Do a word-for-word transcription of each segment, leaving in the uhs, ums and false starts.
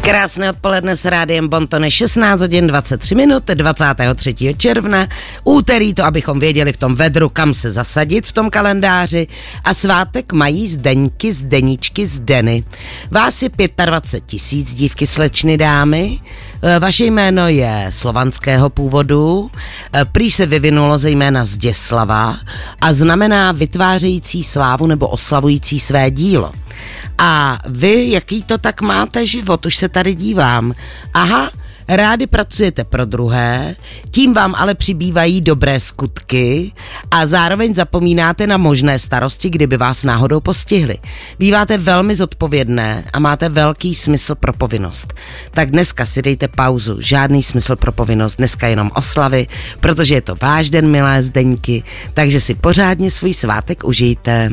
Krásné odpoledne s rádiem Bontone, šestnáct hodin dvacet tři minut, dvacátého třetího června, úterý, to abychom věděli v tom vedru, kam se zasadit v tom kalendáři, a svátek mají Zdeňky, Zdeničky, Zdeny. Vás je dvacet pět tisíc, dívky, slečny, dámy. Vaše jméno je slovanského původu, prý se vyvinulo zejména z Děslava a znamená vytvářející slávu nebo oslavující své dílo. A vy, jaký to tak máte život, už se tady dívám. Aha, rádi pracujete pro druhé, tím vám ale přibývají dobré skutky a zároveň zapomínáte na možné starosti, kdyby vás náhodou postihly. Býváte velmi zodpovědné a máte velký smysl pro povinnost. Tak dneska si dejte pauzu, žádný smysl pro povinnost, dneska jenom oslavy, protože je to váš den, milé Zdeňky, takže si pořádně svůj svátek užijte.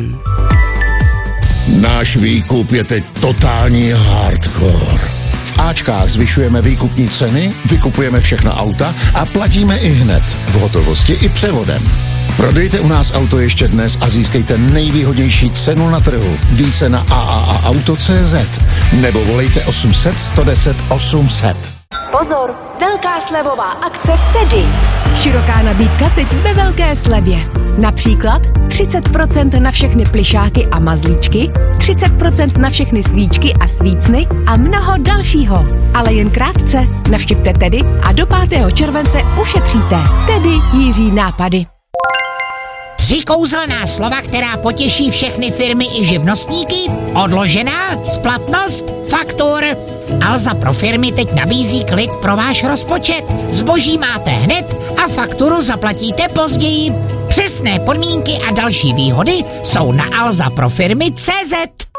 Náš výkup je teď totální hardcore. V Ačkách zvyšujeme výkupní ceny, vykupujeme všechna auta a platíme i hned, v hotovosti i převodem. Prodejte u nás auto ještě dnes a získejte nejvýhodnější cenu na trhu. Více na a a a auto tečka cé zet nebo volejte osm set, sto deset, osm set. Pozor, velká slevová akce v Tedy. Široká nabídka teď ve velké slevě. Například třicet procent na všechny plyšáky a mazlíčky, třicet procent na všechny svíčky a svícny a mnoho dalšího. Ale jen krátce. Navštivte Tedy a do pátého července ušetříte. Tedy Jiří nápady. Tři kouzelná slova, která potěší všechny firmy i živnostníky? Odložená, splatnost, faktur. Alza pro firmy teď nabízí klid pro váš rozpočet. Zboží máte hned a fakturu zaplatíte později. Přesné podmínky a další výhody jsou na alza pro firmy tečka cé zet.